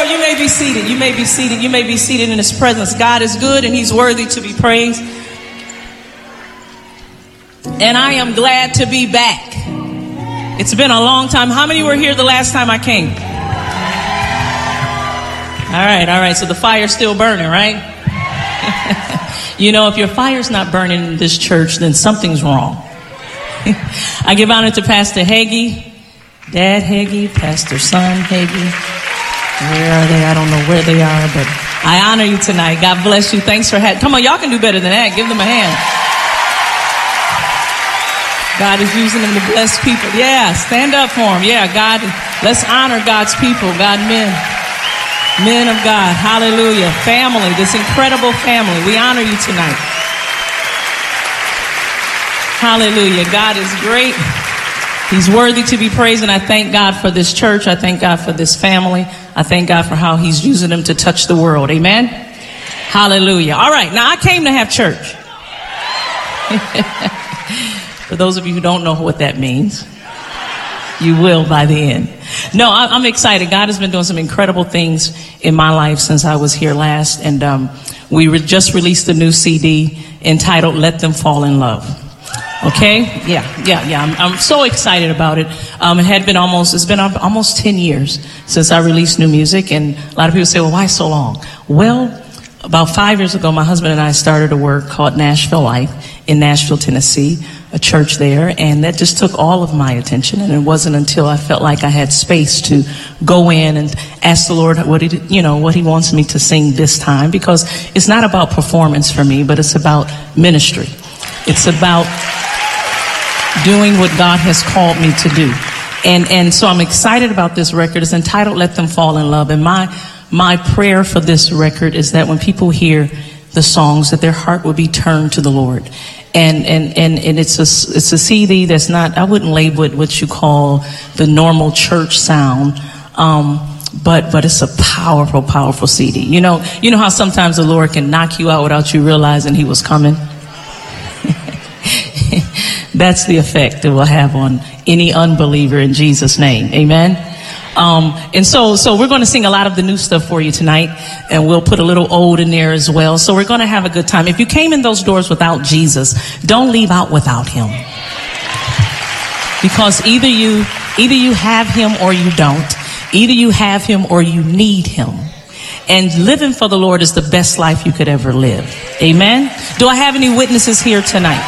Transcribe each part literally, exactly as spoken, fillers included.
you may be seated. You may be seated. You may be seated in his presence. God is good and he's worthy to be praised. And I am glad to be back. It's been a long time. How many were here the last time I came? All right, all right. So the fire's still burning, right? You know, if your fire's not burning in this church, then something's wrong. I give honor to Pastor Hagee, Dad Hagee, Pastor Son Hagee. Where are they? I don't know where they are, but I honor you tonight. God bless you. Thanks for having. Come on, y'all can do better than that. Give them a hand. God is using them to bless people. Yeah, stand up for them. Yeah, God, let's honor God's people. God, men. Men of God, hallelujah. Family, this incredible family. We honor you tonight. Hallelujah. God is great. He's worthy to be praised. And I thank God for this church. I thank God for this family. I thank God for how he's using them to touch the world. Amen. Hallelujah. All right. Now I came to have church. For those of you who don't know what that means, you will by the end. No, I, I'm excited. God has been doing some incredible things in my life since I was here last. And um, we re- just released a new C D entitled Let Them Fall in Love. Okay? Yeah, yeah, yeah. I'm, I'm so excited about it. Um, it had been almost, it's been almost ten years since I released new music. And a lot of people say, well, why so long? Well, about five years ago, my husband and I started a work called Nashville Life in Nashville, Tennessee, a church there, and that just took all of my attention. And it wasn't until I felt like I had space to go in and ask the Lord what he, you know, what he wants me to sing this time, because it's not about performance for me, but it's about ministry. It's about doing what God has called me to do. And and so I'm excited about this record. It's entitled Let Them Fall in Love. And my my prayer for this record is that when people hear the songs, that their heart will be turned to the Lord. And and and, and it's a it's a C D that's not, I wouldn't label it what you call the normal church sound. Um But but it's a powerful, powerful C D. You know, you know how sometimes the Lord can knock you out without you realizing he was coming? That's the effect it will have on any unbeliever in Jesus' name. Amen. Um, and so, so we're going to sing a lot of the new stuff for you tonight, and we'll put a little old in there as well. So we're going to have a good time. If you came in those doors without Jesus, don't leave out without him. Because either you, either you have him or you don't. Either you have him or you need him. And living for the Lord is the best life you could ever live. Amen. Do I have any witnesses here tonight?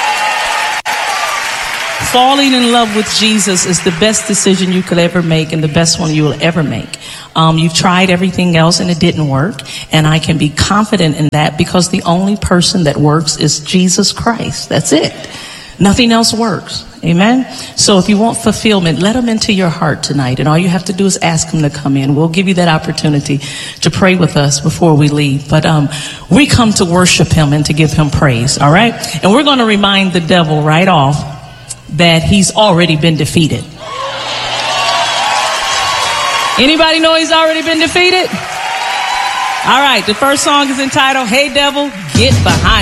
Falling in love with Jesus is the best decision you could ever make, and the best one you will ever make. Um, you've tried everything else and it didn't work. And I can be confident in that, because the only person that works is Jesus Christ. That's it. Nothing else works. Amen. So if you want fulfillment, let him into your heart tonight. And all you have to do is ask him to come in. We'll give you that opportunity to pray with us before we leave. But um, we come to worship him and to give him praise. All right. And we're going to remind the devil right off that he's already been defeated. Anybody know he's already been defeated? All right. The first song is entitled, Hey Devil, Get Behind